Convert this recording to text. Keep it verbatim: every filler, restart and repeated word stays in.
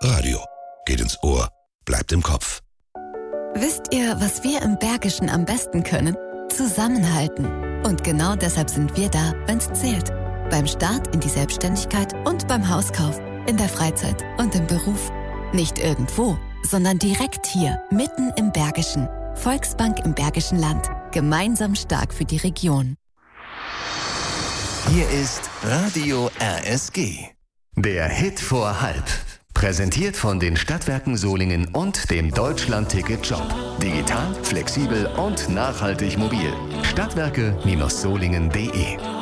Radio. Geht ins Ohr, bleibt im Kopf. Wisst ihr, was wir im Bergischen am besten können? Zusammenhalten. Und genau deshalb sind wir da, wenn's zählt. Beim Start in die Selbstständigkeit und beim Hauskauf, in der Freizeit und im Beruf. Nicht irgendwo, sondern direkt hier, mitten im Bergischen. Volksbank im Bergischen Land. Gemeinsam stark für die Region. Hier ist Radio R S G. Der Hit vor halb. Präsentiert von den Stadtwerken Solingen und dem Deutschland-Ticket-Job. Digital, flexibel und nachhaltig mobil. Stadtwerke Solingen punkt de